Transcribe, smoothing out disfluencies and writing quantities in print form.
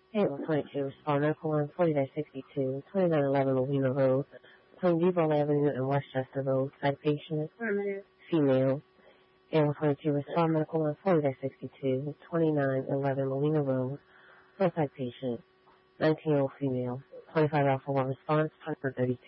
822 respond medical line 40-62, 2911 Molina Road, between Depot Avenue and Westchester Road. Site patient, female. 822 respond medical line 40-62, 2911 Molina Road, site patient, 19-year-old female. $25 for one response, 132.